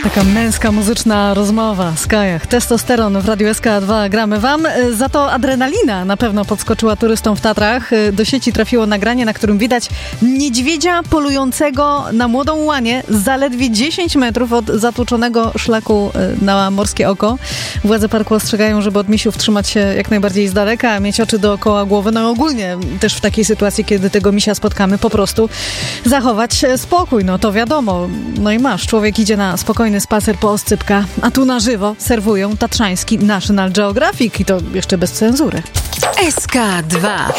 Taka męska, muzyczna rozmowa. Skajach, testosteron w Radiu SK2 gramy wam. Za to adrenalina na pewno podskoczyła turystom w Tatrach. Do sieci trafiło nagranie, na którym widać niedźwiedzia polującego na młodą łanię zaledwie 10 metrów od zatłoczonego szlaku na Morskie Oko. Władze parku ostrzegają, żeby od misiów trzymać się jak najbardziej z daleka, a mieć oczy dookoła głowy. No i ogólnie też w takiej sytuacji, kiedy tego misia spotkamy, po prostu zachować spokój. No to wiadomo. No i masz, człowiek idzie na spokojny spacer po oscypka, a tu na żywo serwują tatrzański National Geographic i to jeszcze bez cenzury. SK2